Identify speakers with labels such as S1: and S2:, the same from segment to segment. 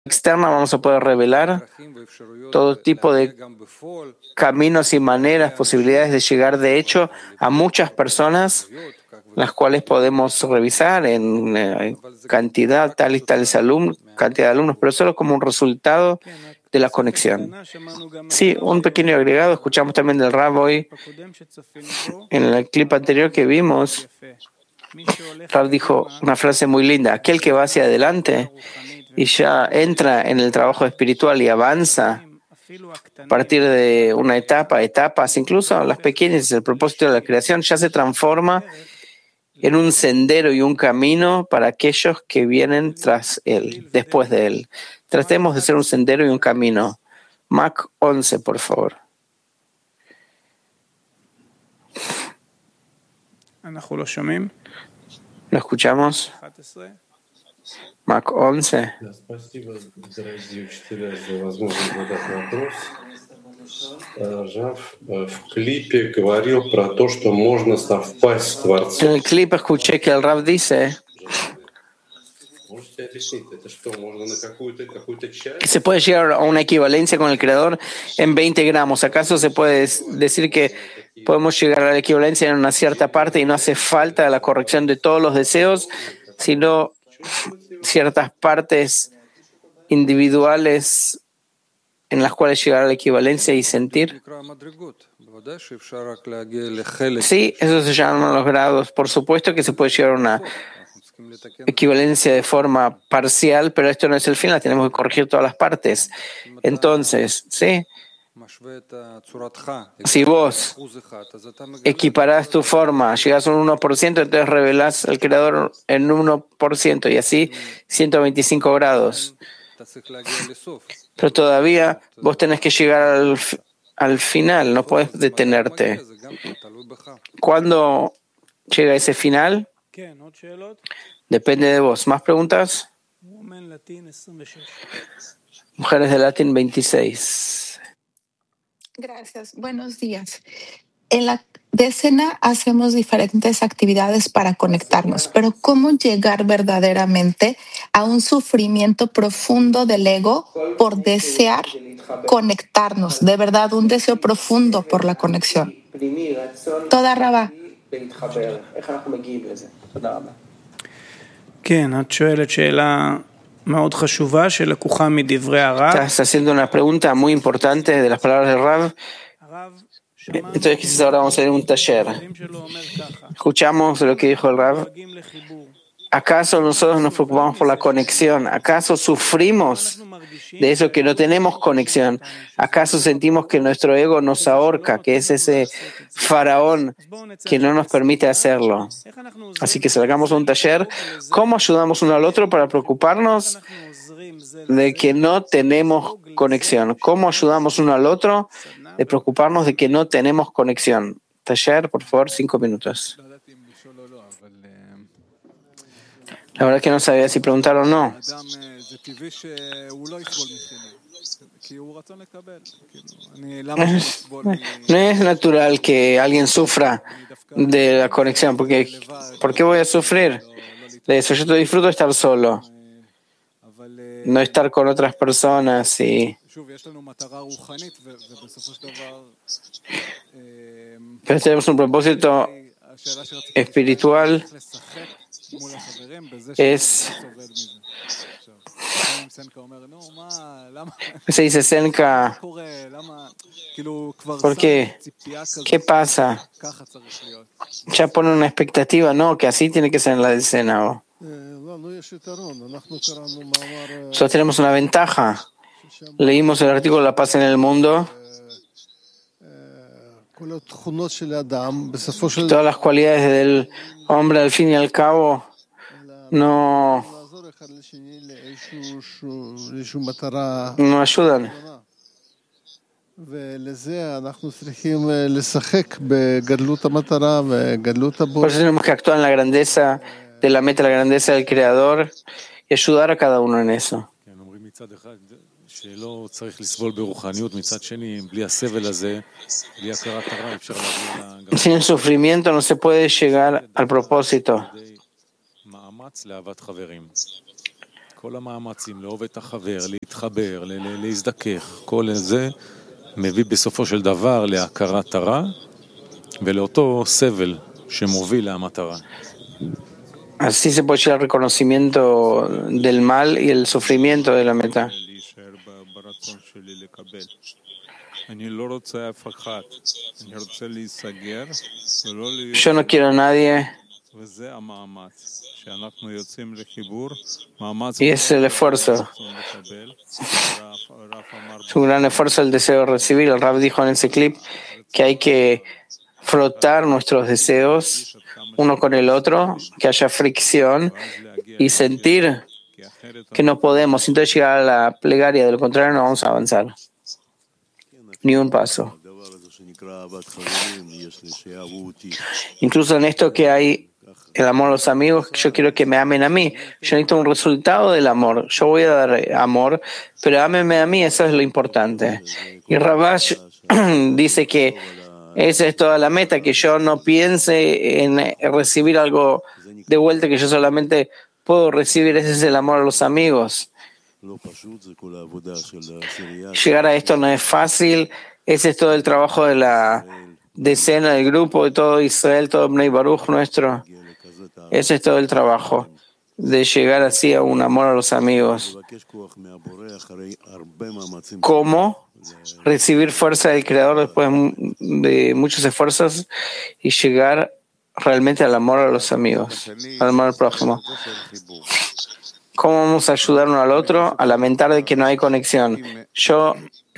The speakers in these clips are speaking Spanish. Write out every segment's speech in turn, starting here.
S1: externa vamos a poder revelar todo tipo de caminos y maneras, posibilidades de llegar de hecho a muchas personas, las cuales podemos revisar en cantidad, cantidad de alumnos, pero solo como un resultado de la conexión. Sí, un pequeño agregado, escuchamos también del Rav hoy, en el clip anterior que vimos, Rav dijo una frase muy linda: aquel que va hacia adelante y ya entra en el trabajo espiritual y avanza a partir de una etapas, incluso las pequeñas, el propósito de la creación, ya se transforma en un sendero y un camino para aquellos que vienen tras él, después de él. Tratemos de ser un sendero y un camino. Mac 11, por favor. ¿Lo escuchamos? Mac 11. En el clip escuché que el Rav dice que se puede llegar a una equivalencia con el Creador en 20 gramos. ¿Acaso se puede decir que podemos llegar a la equivalencia en una cierta parte y no hace falta la corrección de todos los deseos, sino ciertas partes individuales en las cuales llegar a la equivalencia y sentir? Sí, eso se llaman los grados. Por supuesto que se puede llegar a una equivalencia de forma parcial, pero esto no es el final, tenemos que corregir todas las partes. Entonces, sí, si vos equiparás tu forma, llegas a un 1%, entonces revelás al Creador en 1% y así 125 grados. Pero todavía vos tenés que llegar al final, no puedes detenerte. ¿Cuándo llega ese final? Depende de vos. ¿Más preguntas? Mujeres de Latin 26.
S2: Gracias. Buenos días. En la decena hacemos diferentes actividades para conectarnos, pero ¿cómo llegar verdaderamente a un sufrimiento profundo del ego por desear conectarnos? De verdad, un deseo profundo por la conexión. Toda Rabá.
S1: Estás haciendo una pregunta muy importante de las palabras de Rav. Entonces quizás ahora vamos a hacer un taller. Escuchamos lo que dijo el Rav. ¿Acaso nosotros nos preocupamos por la conexión? ¿Acaso sufrimos de eso que no tenemos conexión? ¿Acaso sentimos que nuestro ego nos ahorca, que es ese faraón que no nos permite hacerlo? Así que salgamos a un taller. ¿Cómo ayudamos uno al otro para preocuparnos de que no tenemos conexión? ¿Cómo ayudamos uno al otro de preocuparnos de que no tenemos conexión? Taller, por favor, 5 minutos. La verdad que no sabía si preguntar o no. No es natural que alguien sufra de la conexión, porque ¿por qué voy a sufrir de eso? Yo disfruto de estar solo, no estar con otras personas pero tenemos un propósito espiritual. Se dice Senka, ¿por qué? ¿Qué pasa? Ya pone una expectativa, no, que así tiene que ser en la decena. Nosotros tenemos una ventaja. Leímos el artículo La paz en el mundo. Todas las cualidades del hombre, al fin y al cabo, no ayudan. Por eso tenemos que actuar en la grandeza de la meta, la grandeza del Creador y ayudar a cada uno en eso. Sin el sufrimiento no se puede llegar al propósito.
S3: כל המאמצים לאהוב את החבר, להתחבר, להזדכך, כל זה מביא בסופו של דבר להכרת הרע ולאותו סבל שמוביל למטרה.
S1: Así se puede llegar al reconocimiento del mal y el sufrimiento de la meta. Yo no quiero a nadie. Y es el esfuerzo. Es un gran esfuerzo el deseo de recibir. El Rab dijo en ese clip que hay que frotar nuestros deseos uno con el otro, que haya fricción y sentir que no podemos. Entonces llegar a la plegaria, de lo contrario no vamos a avanzar. Ni un paso. Incluso en esto que hay el amor a los amigos, yo quiero que me amen a mí. Yo necesito un resultado del amor. Yo voy a dar amor, pero ámenme a mí, eso es lo importante. Y Rabash dice que esa es toda la meta, que yo no piense en recibir algo de vuelta, que yo solamente puedo recibir. Ese es el amor a los amigos. Llegar a esto no es fácil. Ese es todo el trabajo de la decena, del grupo, de todo Israel, todo Bnei Baruch nuestro. Ese es todo el trabajo de llegar así a un amor a los amigos. ¿Cómo? Recibir fuerza del Creador después de muchos esfuerzos y llegar realmente al amor a los amigos, al amor al prójimo. ¿Cómo vamos a ayudar uno al otro? A lamentar de que no hay conexión. Yo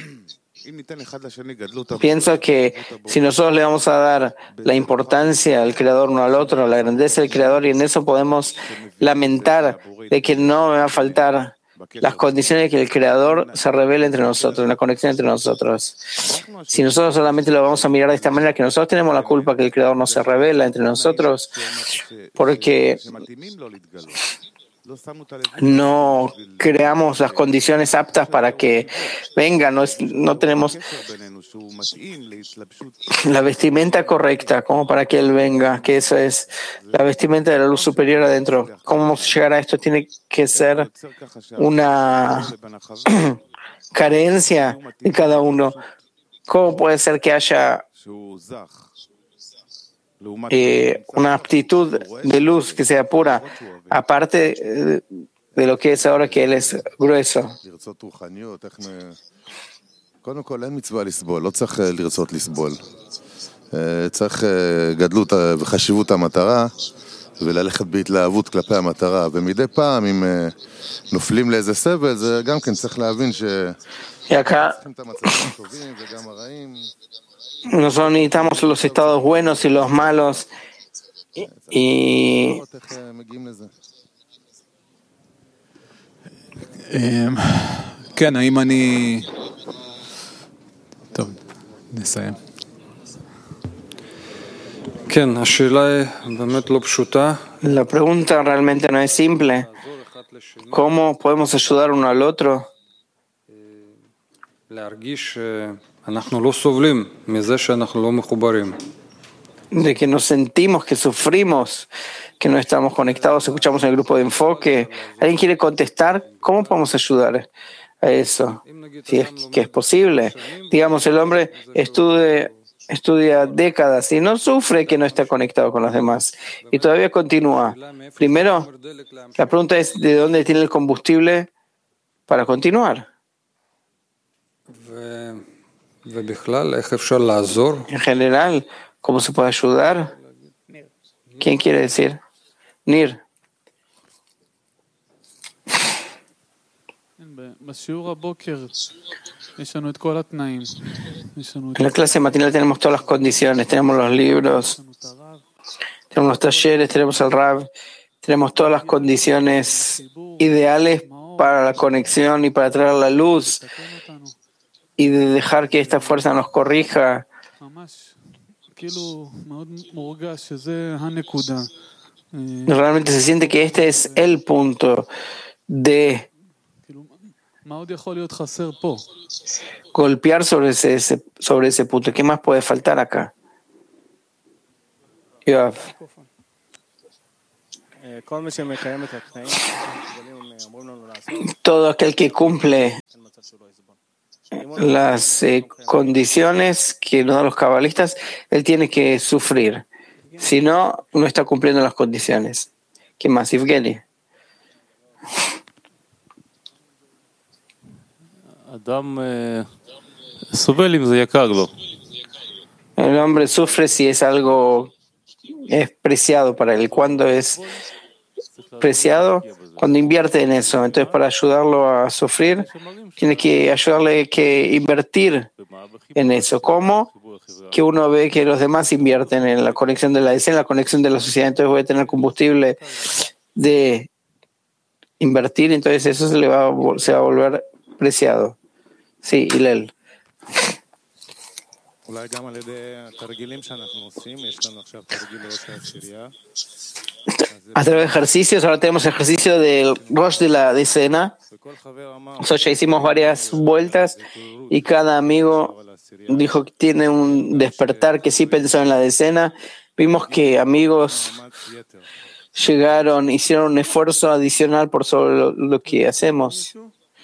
S1: pienso que si nosotros le vamos a dar la importancia al Creador uno al otro, la grandeza del Creador, y en eso podemos lamentar de que no me va a faltar las condiciones de que el Creador se revele entre nosotros, una conexión entre nosotros. Si nosotros solamente lo vamos a mirar de esta manera, que nosotros tenemos la culpa que el Creador no se revela entre nosotros, porque no creamos las condiciones aptas para que venga, no tenemos la vestimenta correcta como para que Él venga, que eso es la vestimenta de la luz superior adentro. ¿Cómo vamos a llegar a esto? Tiene que ser una carencia de cada uno. ¿Cómo puede ser que haya una aptitud de luz que sea pura, aparte de lo que es ahora que Él es grueso?
S4: קודם כל, אין מצווה לסבול, לא צריך לרצות לסבול. צריך גדלות וחשיבות המטרה, וללכת בהתלהבות כלפי המטרה. ומדי פעם, אם נופלים לאיזה סבל, זה גם כן צריך להבין צריכים את המצבים הטובים וגם הרעים.
S1: Nosotros necesitamos los estados buenos y los malos. Y
S3: כן, האם אני... טוב, נסיים.
S5: כן, השאלה היא באמת לא פשוטה.
S1: La pregunta realmente no es simple. ¿Cómo podemos ayudar uno al otro?
S5: להרגיש שאנחנו לא סובלים מזה שאנחנו לא מחוברים.
S1: De que nos sentimos que sufrimos, que no estamos conectados, escuchamos en el grupo de enfoque. ¿Alguien quiere contestar? ¿Cómo podemos ayudar a eso? Si es que es posible. Digamos, el hombre estudia décadas y no sufre que no está conectado con los demás. Y todavía continúa. Primero, la pregunta es ¿de dónde tiene el combustible para continuar? En general, ¿cómo se puede ayudar? ¿Quién quiere decir? Nir. En la clase matinal tenemos todas las condiciones, tenemos los libros, tenemos los talleres, tenemos el Rab, tenemos todas las condiciones ideales para la conexión y para traer la luz y de dejar que esta fuerza nos corrija. Realmente se siente que este es el punto de golpear sobre ese punto. ¿Qué más puede faltar acá? Yoav. todo aquel que cumple las condiciones que nos dan los cabalistas, él tiene que sufrir. Si no, no está cumpliendo las condiciones. ¿Qué más, Evgeny? El hombre sufre si es algo es preciado para él. ¿Cuándo es preciado? Cuando invierte en eso. Entonces, para ayudarlo a sufrir, tiene que ayudarle que invertir en eso. ¿Cómo? Que uno ve que los demás invierten en la conexión de la escena, la conexión de la sociedad. Entonces voy a tener combustible de invertir, entonces eso se va a volver preciado. Sí, Hillel. A través de ejercicios, ahora tenemos ejercicio del Rosh de la decena. Nosotros ya hicimos varias vueltas y cada amigo dijo que tiene un despertar que sí pensó en la decena. Vimos que amigos llegaron, hicieron un esfuerzo adicional por sobre lo que hacemos.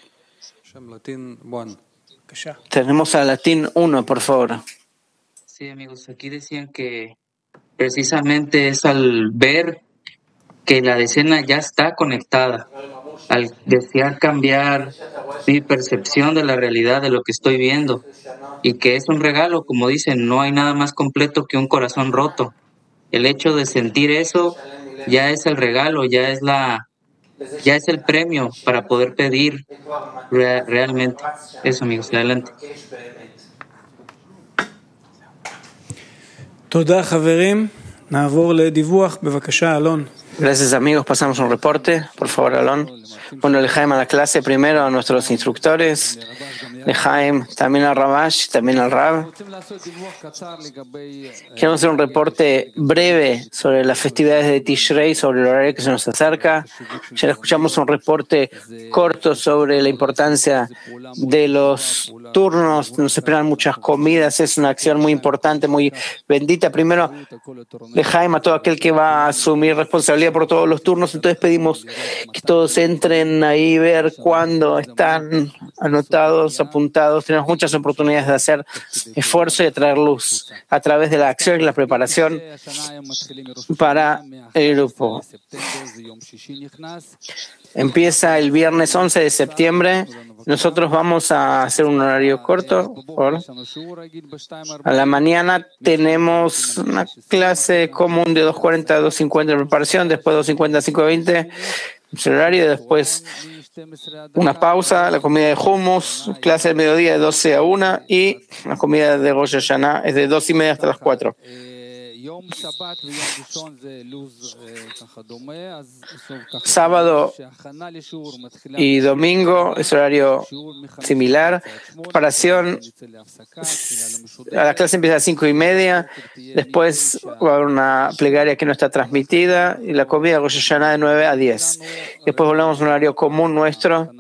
S1: Tenemos a Latín 1, por favor.
S6: Sí, amigos, aquí decían que precisamente es al ver que la decena ya está conectada, al desear cambiar mi percepción de la realidad, de lo que estoy viendo, y que es un regalo, como dicen, no hay nada más completo que un corazón roto. El hecho de sentir eso ya es el regalo, ya es el premio para poder pedir realmente. Eso, amigos, adelante.
S7: תודה חברים, נעבור לדיווח, בבקשה אלון.
S1: Gracias amigos, pasamos un reporte, por favor Alon. Bueno, Lejaim a la clase primero, a nuestros instructores, Lejaim, también al Rabash, también al Rab. Queremos hacer un reporte breve sobre las festividades de Tishrei, sobre el horario que se nos acerca. Ya escuchamos un reporte corto sobre la importancia de los turnos, nos esperan muchas comidas, es una acción muy importante, muy bendita. Primero, Lejaim a todo aquel que va a asumir responsabilidad por todos los turnos, entonces pedimos que todos entren ahí, ver cuándo están anotados, apuntados. Tenemos muchas oportunidades de hacer esfuerzo y de traer luz a través de la acción y la preparación para el grupo. Empieza el viernes 11 de septiembre. Nosotros vamos a hacer un horario corto. A la mañana tenemos una clase común de 2:40 a 2:50 de preparación, después 2:50 a 5:20 el horario, después una pausa, la comida de hummus, clase del mediodía de 12 a 1 y la comida de Rosh Hashanah es de 2:30 hasta las 4. Sábado y domingo es horario similar. Preparación, la clase empieza a 5:30, después va a haber una plegaria que no está transmitida y la comida de Rosh Hashanah de 9 a 10. Después volvemos a un horario común nuestro.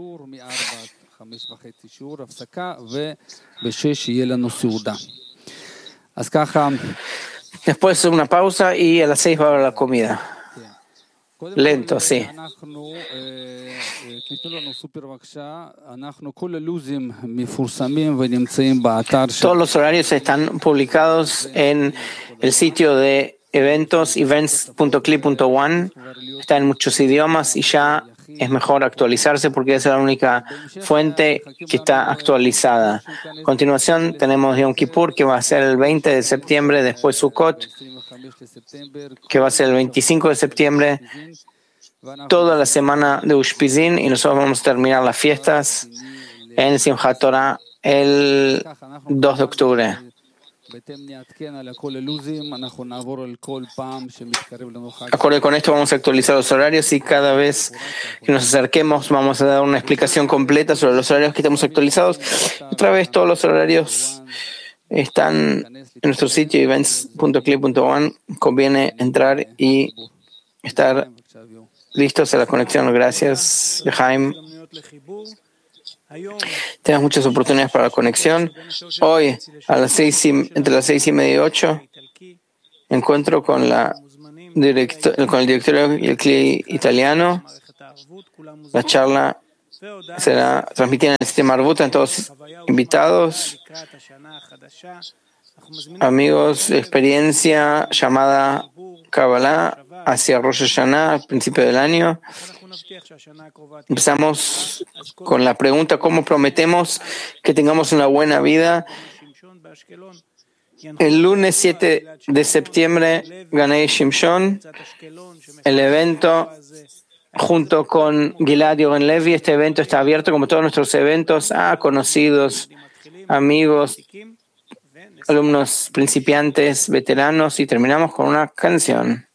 S1: Después una pausa y a las 6 va a haber la comida. Lento, sí. Todos los horarios están publicados en el sitio de eventos, events.clip.one. Está en muchos idiomas y ya es mejor actualizarse porque es la única fuente que está actualizada. A continuación tenemos Yom Kippur, que va a ser el 20 de septiembre, después Sukkot, que va a ser el 25 de septiembre, toda la semana de Ushpizin, y nosotros vamos a terminar las fiestas en Simchat Torah el 2 de octubre. Acorde con esto vamos a actualizar los horarios y cada vez que nos acerquemos vamos a dar una explicación completa sobre los horarios que estamos actualizados. Otra vez todos los horarios están en nuestro sitio events.clip.one. Conviene entrar y estar listos a la conexión. Gracias, Jaime. Tenemos muchas oportunidades para la conexión. Hoy, a las entre las 6:30 y 8, encuentro con el directorio y el CLI italiano. La charla será transmitida en el sistema Arvuta en todos invitados, amigos, experiencia llamada Kabbalah hacia Rosh Hashanah al principio del año. Empezamos con la pregunta: ¿cómo prometemos que tengamos una buena vida? El lunes 7 de septiembre, Ganei Shimshon, el evento junto con Gilad Yoren Levi. Este evento está abierto como todos nuestros eventos a conocidos, amigos, alumnos principiantes, veteranos, y terminamos con una canción.